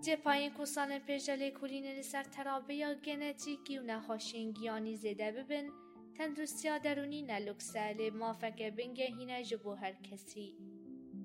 جه پایین کسان پرجاله کلینری سر ترابه یا گنتیکی و نخواشنگیانی زده ببین تندرستی درونی نلوکسه لی موافقه بنگه هینه جبو هر کسی.